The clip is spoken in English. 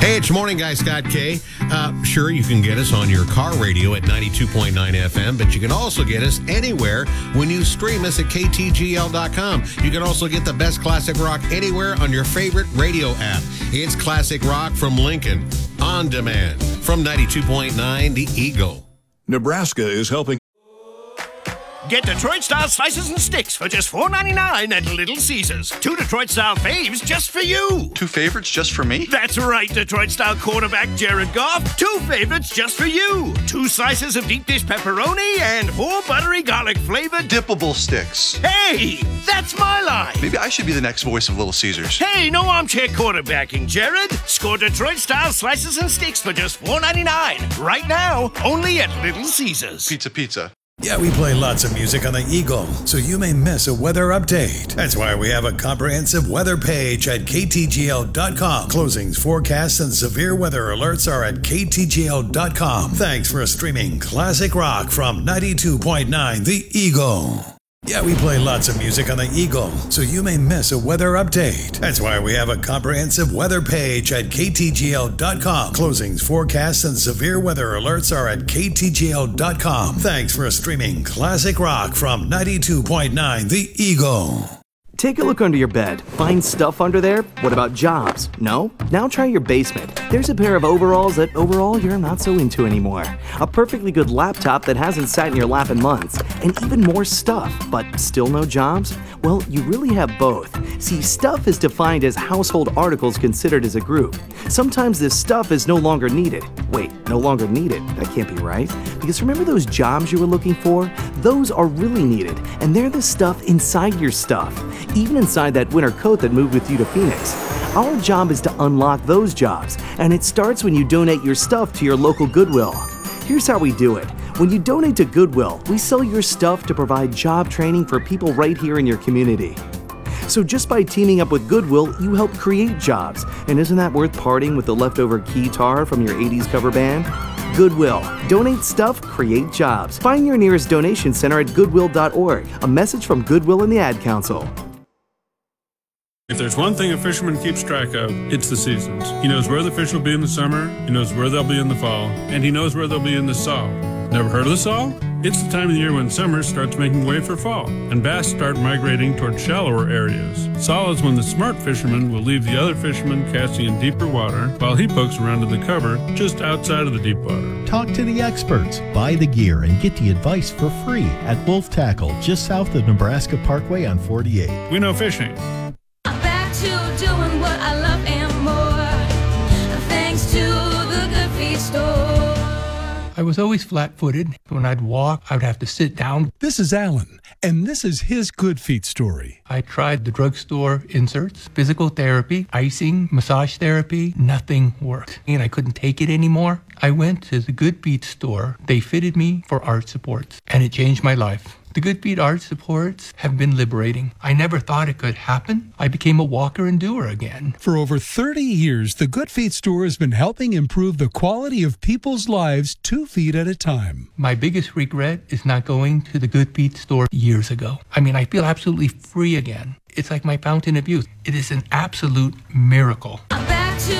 Hey, it's Morning Guy Scott K. Sure, you can get us on your car radio at 92.9 FM, but you can also get us anywhere when you stream us at ktgl.com. You can also get the best classic rock anywhere on your favorite radio app. It's Classic Rock from Lincoln, on demand, from 92.9 The Eagle. Nebraska is helping. Get Detroit-style slices and sticks for just $4.99 at Little Caesars. 2 Detroit-style faves just for you. 2 favorites just for me? That's right, Detroit-style quarterback Jared Goff. 2 favorites just for you. 2 slices of deep dish pepperoni and 4 buttery garlic-flavored dippable sticks. Hey, that's my line. Maybe I should be the next voice of Little Caesars. Hey, no armchair quarterbacking, Jared. Score Detroit-style slices and sticks for just $4.99. Right now, only at Little Caesars. Pizza. Yeah, we play lots of music on the Eagle, so you may miss a weather update. That's why we have a comprehensive weather page at ktgl.com. Closings, forecasts, and severe weather alerts are at ktgl.com. Thanks for streaming classic rock from 92.9 The Eagle. Yeah, we play lots of music on the Eagle, so you may miss a weather update. That's why we have a comprehensive weather page at ktgl.com. Closings, forecasts, and severe weather alerts are at ktgl.com. Thanks for streaming classic rock from 92.9 The Eagle. Take a look under your bed. Find stuff under there? What about jobs? No? Now try your basement. There's a pair of overalls that overall you're not so into anymore. A perfectly good laptop that hasn't sat in your lap in months. And even more stuff, but still no jobs? Well, you really have both. See, stuff is defined as household articles considered as a group. Sometimes this stuff is no longer needed. Wait, no longer needed? That can't be right. Because remember those jobs you were looking for? Those are really needed, and they're the stuff inside your stuff. Even inside that winter coat that moved with you to Phoenix. Our job is to unlock those jobs, and it starts when you donate your stuff to your local Goodwill. Here's how we do it. When you donate to Goodwill, we sell your stuff to provide job training for people right here in your community. So just by teaming up with Goodwill, you help create jobs. And isn't that worth parting with the leftover guitar from your 80s cover band? Goodwill. Donate stuff, create jobs. Find your nearest donation center at goodwill.org. A message from Goodwill and the Ad Council. If there's one thing a fisherman keeps track of, it's the seasons. He knows where the fish will be in the summer, he knows where they'll be in the fall, and he knows where they'll be in the fall. Never heard of the fall? It's the time of the year when summer starts making way for fall, and bass start migrating toward shallower areas. Fall is when the smart fisherman will leave the other fishermen casting in deeper water, while he pokes around to the cover just outside of the deep water. Talk to the experts, buy the gear, and get the advice for free at Wolf Tackle, just south of Nebraska Parkway on 48. We know fishing. To doing what I love and more, thanks to the Good Feet store. I was always flat-footed. When I'd walk, I would have to sit down. This is Alan, and this is his Good Feet story. I tried the drugstore inserts, physical therapy, icing, massage therapy. Nothing worked, and I couldn't take it anymore. I went to the Good Feet store. They fitted me for arch supports, and it changed my life. The Good Feet arch supports have been liberating. I never thought it could happen. I became a walker and doer again. For over 30 years, the Good Feet store has been helping improve the quality of people's lives 2 feet at a time. My biggest regret is not going to the Good Feet store years ago. I feel absolutely free again. It's like my fountain of youth. It is an absolute miracle. I'm back